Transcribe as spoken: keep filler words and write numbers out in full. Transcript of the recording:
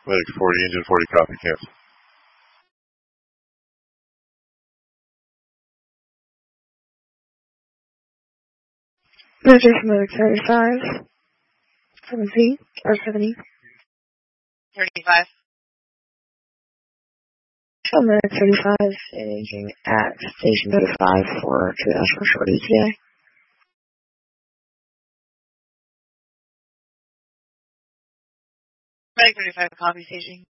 Medic forty, engine forty, copy, cancel. Medic Medic thirty-five, seventy, or seventy. thirty-five. So Medic thirty-five, engaging at Station thirty-five for two dash for short E T A. Medic thirty-five, copy, staging.